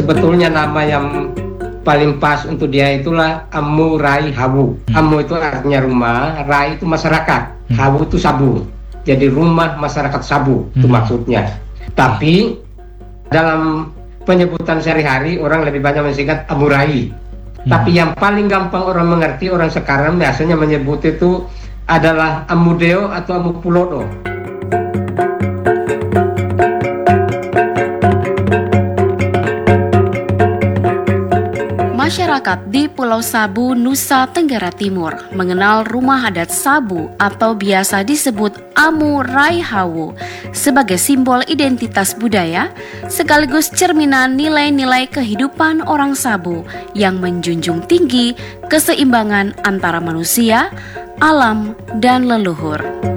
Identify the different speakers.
Speaker 1: Sebetulnya nama yang paling pas untuk dia itulah Amu Rai Hawu. Amu itu artinya rumah, Rai itu masyarakat, Hawu itu Sabu. Jadi rumah masyarakat Sabu itu maksudnya. Tapi dalam penyebutan sehari-hari orang lebih banyak mensingkat Amu Rai. Tapi yang paling gampang orang mengerti, orang sekarang biasanya menyebut itu adalah Amudeo atau Amu Pulodo.
Speaker 2: Masyarakat di Pulau Sabu, Nusa Tenggara Timur mengenal rumah adat Sabu atau biasa disebut Amu Rai Hawu sebagai simbol identitas budaya sekaligus cerminan nilai-nilai kehidupan orang Sabu yang menjunjung tinggi keseimbangan antara manusia, alam, dan leluhur.